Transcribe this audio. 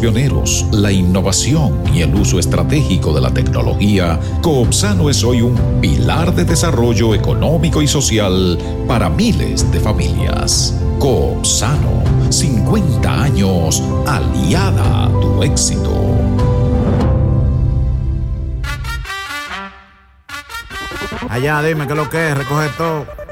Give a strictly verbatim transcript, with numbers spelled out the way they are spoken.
pioneros, la innovación y el uso estratégico de la tecnología, Coopsano es hoy un pilar de desarrollo económico y social para miles de familias. Coopsano, cincuenta años aliada a tu éxito. Allá, dime qué es lo que es, recoge todo.